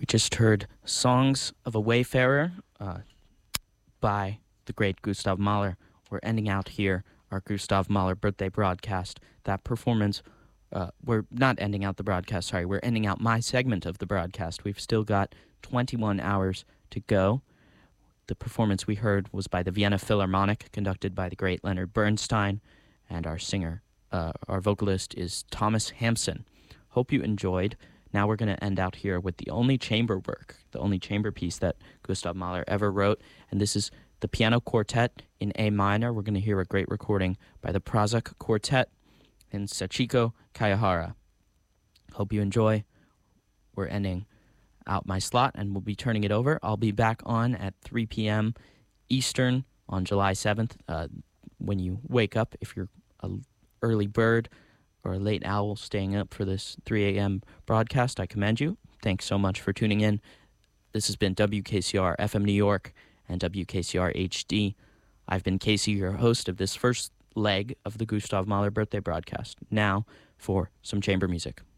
Just heard Songs of a Wayfarer by the great Gustav Mahler. We're ending out here our Gustav Mahler birthday broadcast. That performance, we're not ending out the broadcast, sorry. We're ending out my segment of the broadcast. We've still got 21 hours to go. The performance we heard was by the Vienna Philharmonic, conducted by the great Leonard Bernstein, and our singer, our vocalist is Thomas Hampson. Hope you enjoyed. Now we're going to end out here with the only chamber work, the only chamber piece that Gustav Mahler ever wrote, and this is the piano quartet in A minor. We're going to hear a great recording by the Prazak Quartet and Sachiko Kayahara. Hope you enjoy. We're ending out my slot, and we'll be turning it over. I'll be back on at 3 p.m. Eastern on July 7th. When you wake up, if you're an early bird or a late owl staying up for this 3 a.m. broadcast, I commend you. Thanks so much for tuning in. This has been WKCR FM New York and WKCR HD. I've been Casey, your host of this first leg of the Gustav Mahler birthday broadcast. Now for some chamber music.